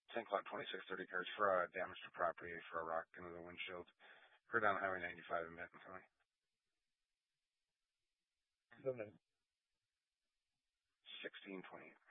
St. Cloud 2630 cars for damage to property for a rock into the windshield. We're down Highway 95 in Benton County. 1628.